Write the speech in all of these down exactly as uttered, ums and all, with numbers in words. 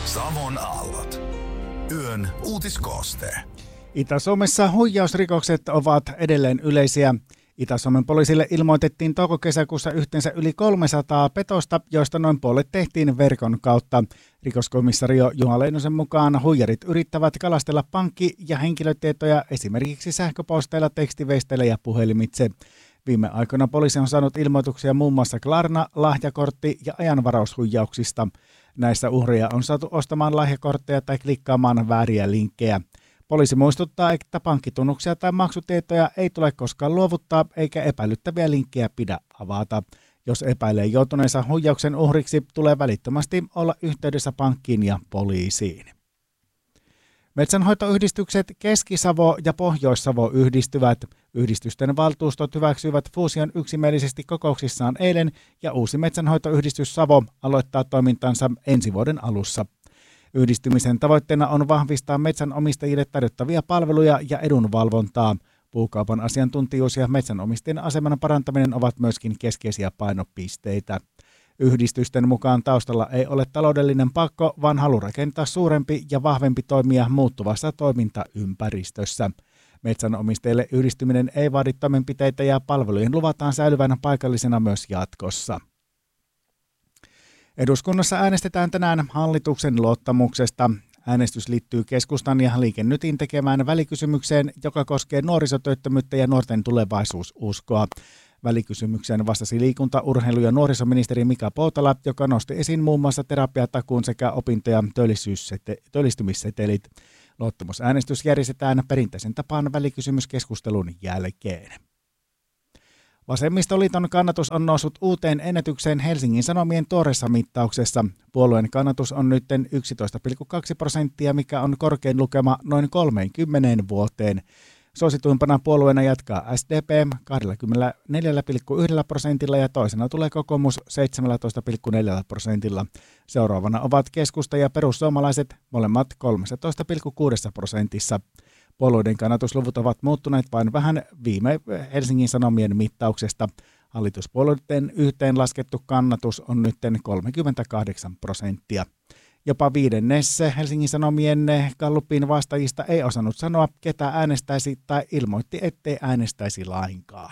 Savon aallot. Yön uutiskooste. Itä-Suomessa huijausrikokset ovat edelleen yleisiä. Itä-Suomen poliisille ilmoitettiin touko-kesäkuussa yhteensä yli kolmesataa petosta, joista noin puolet tehtiin verkon kautta. Rikoskomissario Juha Leinosen mukaan huijarit yrittävät kalastella pankki- ja henkilötietoja esimerkiksi sähköposteilla, tekstiviesteillä ja puhelimitse. Viime aikoina poliisi on saanut ilmoituksia muun muassa Klarna, lahjakortti- ja ajanvaraushuijauksista. Näissä uhreja on saatu ostamaan lahjakortteja tai klikkaamaan vääriä linkkejä. Poliisi muistuttaa, että pankkitunnuksia tai maksutietoja ei tule koskaan luovuttaa eikä epäilyttäviä linkkejä pidä avata. Jos epäilee joutuneensa huijauksen uhriksi, tulee välittömästi olla yhteydessä pankkiin ja poliisiin. Metsänhoitoyhdistykset Keski-Savo ja Pohjois-Savo yhdistyvät. Yhdistysten valtuustot hyväksyivät fuusion yksimielisesti kokouksissaan eilen ja uusi metsänhoitoyhdistys Savo aloittaa toimintansa ensi vuoden alussa. Yhdistymisen tavoitteena on vahvistaa metsänomistajille tarjottavia palveluja ja edunvalvontaa. Puukaupan asiantuntijuus ja metsänomistajien aseman parantaminen ovat myöskin keskeisiä painopisteitä. Yhdistysten mukaan taustalla ei ole taloudellinen pakko, vaan halu rakentaa suurempi ja vahvempi toimija muuttuvassa toimintaympäristössä. Metsänomistajille yhdistyminen ei vaadi toimenpiteitä ja palvelujen luvataan säilyvän paikallisena myös jatkossa. Eduskunnassa äänestetään tänään hallituksen luottamuksesta. Äänestys liittyy Keskustan ja Liike Nytin tekemään välikysymykseen, joka koskee nuorisotyöttömyyttä ja nuorten tulevaisuususkoa. Välikysymykseen vastasi liikunta-, urheilu- ja nuorisoministeri Mika Poutala, joka nosti esiin muun muassa terapiatakuun sekä opinto- ja työllistymissetelit. Luottamusäänestys järjestetään perinteisen tapaan välikysymyskeskustelun jälkeen. Vasemmistoliiton kannatus on noussut uuteen ennätykseen Helsingin Sanomien tuoreessa mittauksessa. Puolueen kannatus on nyt yksitoista pilkku kaksi prosenttia, mikä on korkein lukema noin kolmeenkymmeneen vuoteen. Suosituimpana puolueena jatkaa S D P kaksikymmentäneljä pilkku yksi prosentilla ja toisena tulee kokoomus seitsemäntoista pilkku neljä prosentilla. Seuraavana ovat keskusta ja perussuomalaiset, molemmat kolmetoista pilkku kuusi prosentissa. Puolueiden kannatusluvut ovat muuttuneet vain vähän viime Helsingin Sanomien mittauksesta. Hallituspuolueiden yhteenlaskettu kannatus on nyt kolmekymmentäkahdeksan prosenttia. Jopa viidennessä Helsingin Sanomien gallupin vastaajista ei osannut sanoa, ketä äänestäisi tai ilmoitti, ettei äänestäisi lainkaan.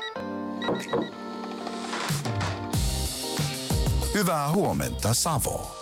Hyvää huomenta, Savo.